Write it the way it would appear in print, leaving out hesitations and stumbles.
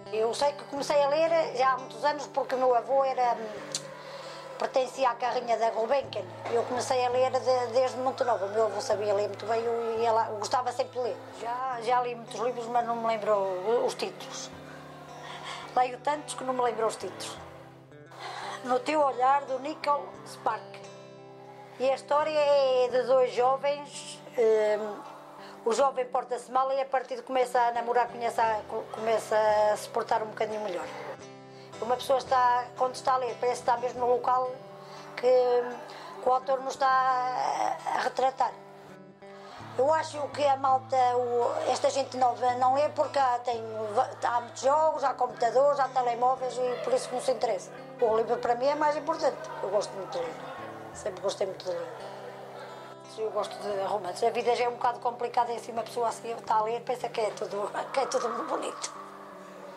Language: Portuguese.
Eu sei que comecei a ler já há muitos anos porque o meu avô pertencia à carrinha da Gulbenkian. Eu comecei a ler desde muito novo. O meu avô sabia ler muito bem, eu gostava sempre de ler. Já li muitos livros, mas não me lembro os títulos. Leio tantos que não me lembro os títulos. No Teu Olhar, do Nicholas Sparks. E a história é de dois jovens. O jovem porta-se mal e a partir de começa a namorar, começa a se portar um bocadinho melhor. Uma pessoa quando está a ler, parece que está mesmo no local que o autor nos está a retratar. Eu acho que a malta, esta gente nova não lê porque há muitos jogos, há computadores, há telemóveis e por isso não se interessa. O livro para mim é mais importante. Eu gosto muito de ler. Sempre gostei muito de ler. Eu gosto de romances. A vida já é um bocado complicada em cima, a pessoa assim está a ler pensa que é tudo muito bonito.